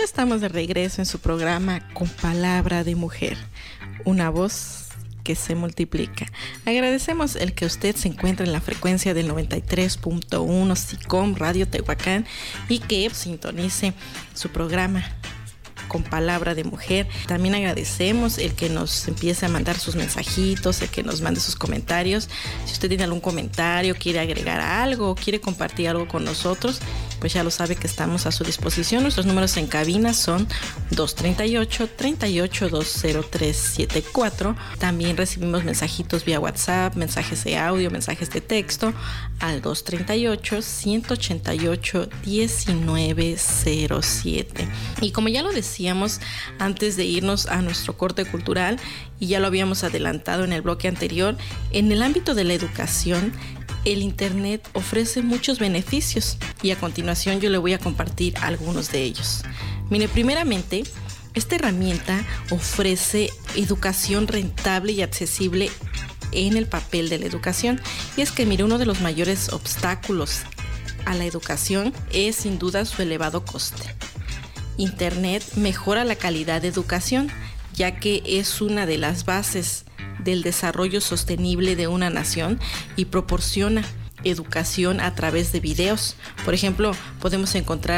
Ya estamos de regreso en su programa Con Palabra de Mujer, una voz que se multiplica. Agradecemos el que usted se encuentre en la frecuencia del 93.1 SICOM Radio Tehuacán y que sintonice su programa Con Palabra de Mujer. También agradecemos el que nos empiece a mandar sus mensajitos, el que nos mande sus comentarios. Si usted tiene algún comentario, quiere agregar algo, quiere compartir algo con nosotros, pues ya lo sabe que estamos a su disposición. Nuestros números en cabina son 238-20374. También recibimos mensajitos vía WhatsApp, mensajes de audio, mensajes de texto al 238-188-1907. Y como ya lo decíamos antes de irnos a nuestro corte cultural, y ya lo habíamos adelantado en el bloque anterior, en el ámbito de la educación, el Internet ofrece muchos beneficios y a continuación yo le voy a compartir algunos de ellos. Mire, primeramente, esta herramienta ofrece educación rentable y accesible en el papel de la educación. Y es que, mire, uno de los mayores obstáculos a la educación es sin duda su elevado coste. Internet mejora la calidad de educación, ya que es una de las bases del desarrollo sostenible de una nación y proporciona educación a través de videos. Por ejemplo, podemos encontrar